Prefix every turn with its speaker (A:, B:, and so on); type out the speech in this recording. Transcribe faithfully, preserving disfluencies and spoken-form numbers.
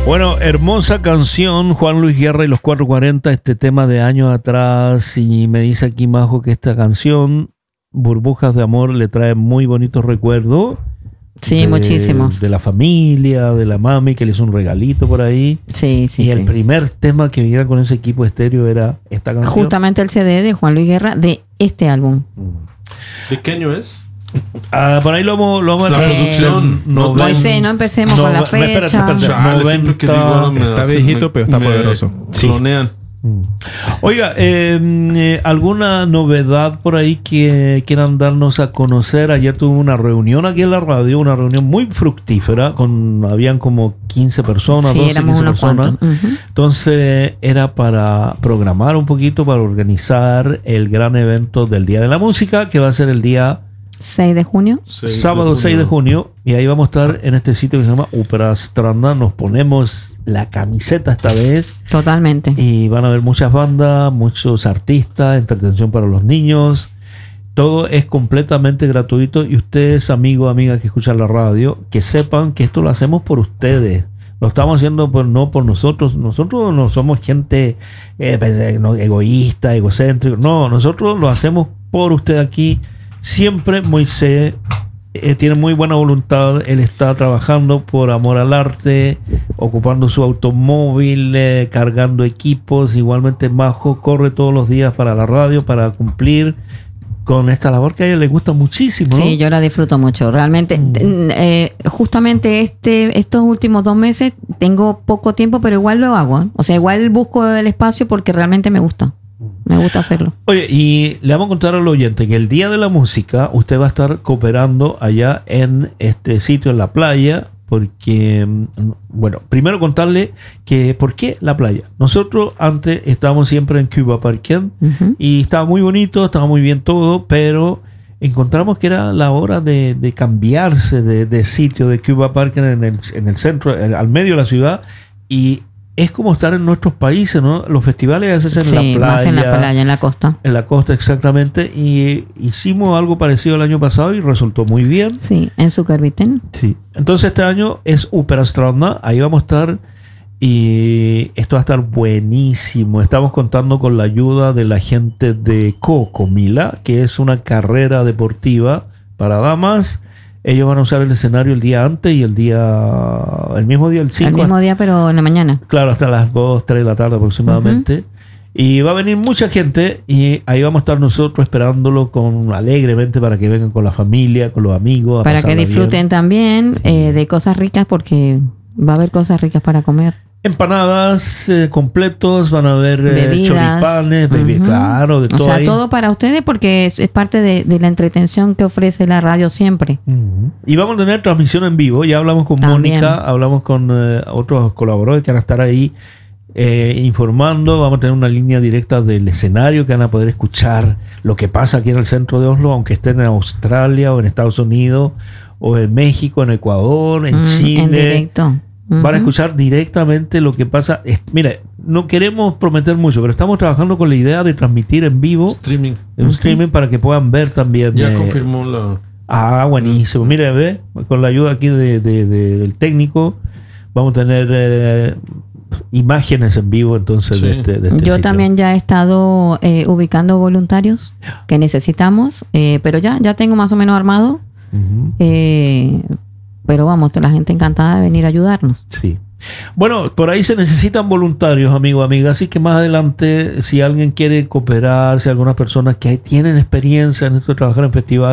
A: Bueno, hermosa canción, Juan Luis Guerra y los cuatrocientos cuarenta, este tema de años atrás, y me dice aquí Majo que esta canción, Burbujas de Amor, le trae muy bonitos recuerdos.
B: Sí,
A: de,
B: muchísimos.
A: De la familia, de la mami que le hizo un regalito por ahí.
B: Sí, sí,
A: Y
B: sí.
A: el primer tema que viniera con ese equipo estéreo era esta canción.
B: Justamente el C D de Juan Luis Guerra de este álbum.
C: ¿De qué año es?
A: Ah, por ahí lo vamos, lo vamos
C: La
A: a
C: producción.
A: no,
B: Moisés, no empecemos con la fecha.
A: Espérate, espérate,
C: Chale, siempre que digo algo me-
D: Está
C: se-
D: viejito,
C: me-
D: pero está
C: me
D: poderoso.
A: Sí.
C: clonean.
A: Oiga, eh, eh, ¿alguna novedad por ahí que quieran darnos a conocer? Ayer tuve una reunión aquí en la radio, una reunión muy fructífera, con habían como quince personas,
B: Sí,
A: doce,
B: éramos
A: quince
B: unos
A: personas.
B: cuantos. Ujú.
A: Entonces era para programar un poquito, para organizar el gran evento del Día de la Música, que va a ser el día
B: seis de junio.
C: seis
A: sábado seis de junio, y ahí vamos a estar en este sitio que se llama Ópera Stranda. Nos ponemos la camiseta esta vez.
B: Totalmente.
A: Y van a haber muchas bandas, muchos artistas, entretención para los niños. Todo es completamente gratuito. Y ustedes, amigos, amigas que escuchan la radio, que sepan que esto lo hacemos por ustedes. Lo estamos haciendo por, no por nosotros. Nosotros no somos gente eh, no, egoísta, egocéntrica. No, nosotros lo hacemos por usted aquí. Siempre Moisés eh, tiene muy buena voluntad. Él está trabajando por amor al arte, ocupando su automóvil, eh, cargando equipos. Igualmente Majo corre todos los días para la radio para cumplir con esta labor que a ella le gusta muchísimo, ¿no?
B: Sí, yo la disfruto mucho. Realmente,
A: Mm.
B: eh, justamente este, estos últimos dos meses tengo poco tiempo, pero igual lo hago. ¿eh? O sea, igual busco el espacio porque realmente me gusta. Me gusta hacerlo.
A: Oye, y le vamos a contar al oyente que el Día de la Música usted va a estar cooperando allá en este sitio, en la playa, porque, bueno, primero contarle que ¿por qué la playa? Nosotros antes estábamos siempre en Cuba Park
B: Ujú.
A: y estaba muy bonito, estaba muy bien todo, pero encontramos que era la hora de, de cambiarse de, de sitio, de Cuba Park en el, en el centro, en- al medio de la ciudad, y es como estar en nuestros países, ¿no? Los festivales se hacen
B: Sí,
A: en la playa.
B: más en la playa, en la costa.
A: En la costa, exactamente. Y hicimos algo parecido el año pasado y resultó muy bien.
B: Sí, en Zuckerviten.
A: Sí. Entonces este año es Ópera Stranda. Ahí vamos a estar. Y esto va a estar buenísimo. Estamos contando con la ayuda de la gente de Cocomila, que es una carrera deportiva para damas. Ellos van a usar el escenario el día antes y el día... El mismo día, el cinco.
B: El mismo día, pero en la mañana.
A: Claro, hasta las dos, tres de la tarde aproximadamente. Y va a venir mucha gente y ahí vamos a estar nosotros esperándolo con alegremente para que vengan con la familia, con los amigos. a
B: Para que
A: pasarla bien.
B: disfruten también eh, de cosas ricas porque va a haber cosas ricas para comer.
A: Empanadas eh, completos, van a haber eh,
B: Bebidas.
A: choripanes, bebi-
B: Ujú.
A: claro, de
B: O
A: todo
B: sea,
A: ahí.
B: todo para ustedes porque es, es parte de, de la entretención que ofrece la radio siempre.
A: Ujú. Y vamos a tener transmisión en vivo. Ya hablamos con
B: También.
A: Mónica, hablamos con eh, otros colaboradores que van a estar ahí eh, informando. Vamos a tener una línea directa del escenario que van a poder escuchar lo que pasa aquí en el centro de Oslo, aunque estén en Australia o en Estados Unidos o en México, en Ecuador, en
B: Mm,
A: Chile.
B: En directo.
A: Van a
B: Ujú.
A: escuchar directamente lo que pasa. Es- mira, no queremos prometer mucho, pero estamos trabajando con la idea de transmitir en vivo,
C: Streaming.
A: en un streaming, para que puedan ver también.
C: Ya
A: eh,
C: confirmó la.
A: Ah, buenísimo. Mire, ve, con la ayuda aquí de, de- de- del técnico, vamos a tener eh, imágenes en vivo entonces de
C: Sí.
A: este, de este
B: Yo
A: sitio.
B: también ya he estado eh, ubicando voluntarios que necesitamos, eh, pero ya, ya tengo más o menos armado.
A: Ujú.
B: eh, pero vamos, la gente encantada de venir a ayudarnos.
A: Sí. Bueno, por ahí se necesitan voluntarios, amigos, amigas. Así que más adelante, si alguien quiere cooperar, si algunas personas que tienen experiencia en esto de trabajar en festivales,